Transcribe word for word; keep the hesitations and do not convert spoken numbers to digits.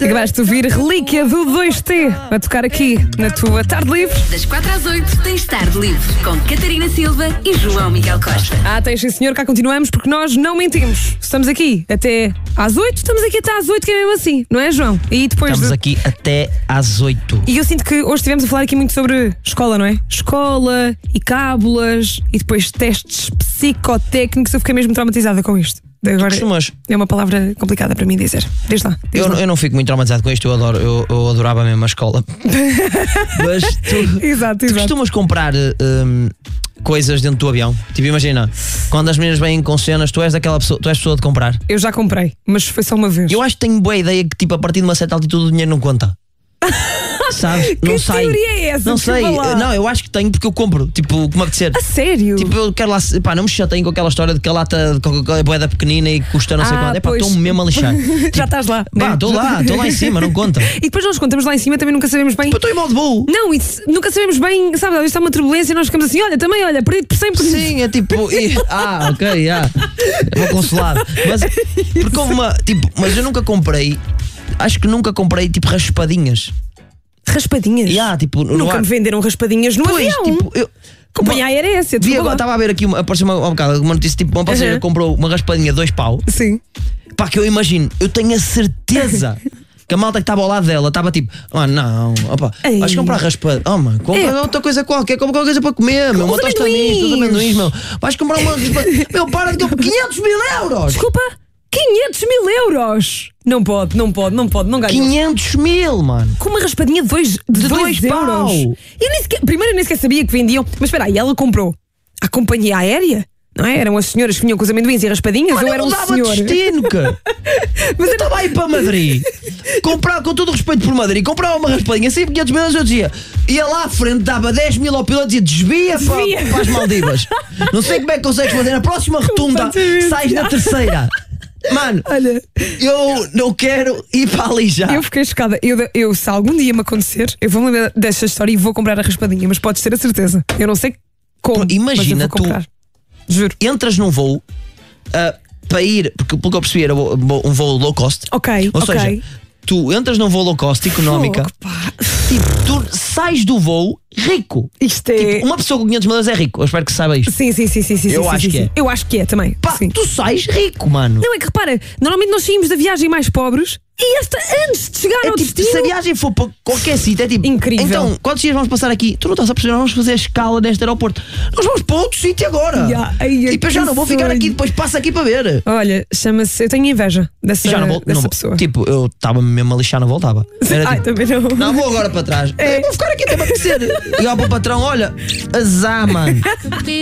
Acabaste de ouvir Relíquia do dois T a tocar aqui na tua Tarde Livre. Das quatro às oito tens Tarde Livre com Catarina Silva e João Miguel Costa. Ah, tens sim senhor, cá continuamos porque nós não mentimos. Estamos aqui até às oito, estamos aqui até às oito, que é mesmo assim, não é, João? E depois Estamos de... aqui até às oito. E eu sinto que hoje estivemos a falar aqui muito sobre escola, não é? Escola e cábulas e depois testes psicotécnicos. Eu fiquei mesmo traumatizada com isto. Agora, costumas... é uma palavra complicada para mim dizer. Diz lá. Diz eu, lá. eu não fico muito traumatizado com isto, eu, adoro, eu, eu adorava mesmo a escola. Mas tu, exato, tu exato. costumas comprar um, coisas dentro do avião? Tipo, imagina, quando as meninas vêm com cenas, tu és daquela pessoa, tu és pessoa de comprar. Eu já comprei, mas foi só uma vez. Eu acho que tenho boa ideia que, tipo, a partir de uma certa altitude o dinheiro não conta. Sabes? Que não sei. teoria é essa? Não sei. Não, eu acho que tenho porque eu compro. Tipo, como apetecer. A sério? Tipo, eu quero lá. Pá, não me chateiem com aquela história de que a lata de Coca-Cola é boeda pequenina e custa não sei Ah, quanto. É pá, pois. estou mesmo a lixar. Tipo, Já estás lá. pá, estou lá, estou lá em cima, não conta. E depois nós contamos lá em cima, também nunca sabemos bem. Eu estou em modo voo. Não, isso, nunca sabemos bem, sabe? Às vezes está uma turbulência e nós ficamos assim, olha, também, olha, perdido por cem por cento. Sim, é tipo. E, ah, ok, já. Vou consolado. Mas, porque houve uma. Tipo, mas eu nunca comprei. Acho que nunca comprei tipo raspadinhas. Raspadinhas? Yeah, tipo, no nunca ar. me venderam raspadinhas no Pois, avião. tipo, eu. Companhia aérea é essa, Vi agora, estava a ver aqui, uma, apareceu uma, um bocado, uma notícia tipo: uma passageira Uhum. comprou uma raspadinha de dois pau. Sim. Pá, que eu imagino, eu tenho a certeza que a malta que estava ao lado dela estava tipo: ah, não, opa, Ei. vais comprar raspadinha. Oh, mano, compra Epa. outra coisa qualquer, compra qualquer coisa para comer, meu, uma Os tosta mista, os amendoins. amendoins, meu. Vais comprar uma raspadinha. Meu, para de comprar quinhentos mil euros! Desculpa, quinhentos mil euros. Não pode, não pode, não pode, não ganha. quinhentos mil, mano. Com uma raspadinha de dois, de De dois, dois euros. pau. Eu nem sequer, primeiro eu nem sequer sabia que vendiam. Mas espera aí, ela comprou a companhia aérea? Não é? Eram as senhoras que vinham com os amendoins e raspadinhas? Mano, ou era eu um mudava senhor? de destino, cara. Mas eu estava a ir para Madrid comprar, com todo o respeito por Madrid, comprava uma raspadinha assim, quinhentos mil euros, eu dizia, ia lá à frente, dava dez mil ao piloto e dizia, desvia, Desvia. Para, para as Maldivas. Não sei como é que consegues fazer, na próxima rotunda Completamente. sais na terceira. Mano, Olha, eu não quero ir para ali já. eu fiquei chocada. Eu, eu, se algum dia me acontecer, eu vou-me lembrar desta história e vou comprar a raspadinha, mas podes ter a certeza. Eu não sei como. Imagina mas eu vou tu- comprar. Juro. Entras num voo uh, para ir, porque pelo que eu percebi era um voo low cost. Ok, Ou ok. seja, tu entras num voo low cost económica, Fogo, pá. tipo, tu sais do voo rico. Isto é. Tipo, uma pessoa com quinhentos mil euros é rico. Eu espero que saiba isto. Sim, sim, sim, sim, sim. Eu sim, acho sim, que sim. é. Eu acho que é também. Pá, Sim. tu sais rico, mano. Não é que repara, normalmente nós saímos da viagem mais pobres e esta antes de chegar É ao tipo, destino. se a viagem for para qualquer sítio, é tipo. Incrível. Então, quantos dias vamos passar aqui? Tu não estás a perceber, nós vamos fazer a escala neste aeroporto. Nós vamos para outro sítio agora. Ya, ai, tipo, eu já que não vou ficar sonho. aqui, depois passo aqui para ver. Olha, chama-se. Eu tenho inveja dessa, Já não vou, dessa não vou. pessoa. Tipo, eu estava mesmo a lixar, não voltava. Era Ai, tipo, também não. não vou agora para trás. É. Vou ficar aqui até para crescer. E ao para o patrão, olha, azar, mano.